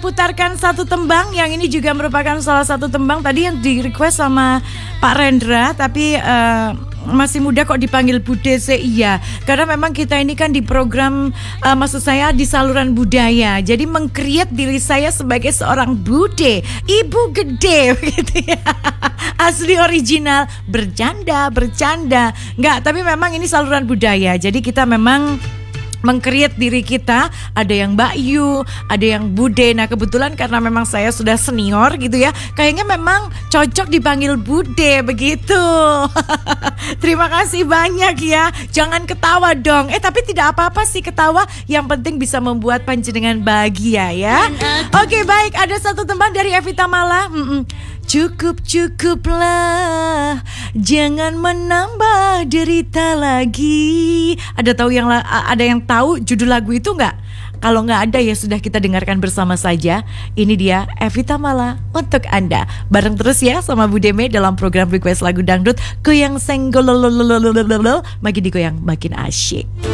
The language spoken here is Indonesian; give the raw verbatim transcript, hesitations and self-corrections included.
putarkan satu tembang. Yang ini juga merupakan salah satu tembang tadi yang di request sama Pak Rendra. Tapi uh, masih muda kok dipanggil Bude sih. Iya, karena memang kita ini kan di program uh, maksud saya di saluran budaya. Jadi meng-create diri saya sebagai seorang bude, ibu gede begitu ya. Asli original, bercanda, bercanda. Enggak, tapi memang ini saluran budaya. Jadi kita memang meng-create diri kita. Ada yang Mbak Yu, ada yang Bude. Nah kebetulan karena memang saya sudah senior gitu ya, kayaknya memang cocok dipanggil Bude begitu. Terima kasih banyak ya. Jangan ketawa dong. Eh tapi tidak apa-apa sih ketawa. Yang penting bisa membuat panjenengan bahagia ya. Oke baik, ada satu tembang dari Evita Mala. Mm-mm. Cukup cukuplah, jangan menambah derita lagi. Ada tahu yang ada yang tahu judul lagu itu nggak? Kalau nggak ada ya sudah, kita dengarkan bersama saja. Ini dia Evita Mala untuk Anda. Bareng terus ya sama Bu Deme dalam program request lagu dangdut. Goyang senggol, makin digoyang makin asyik.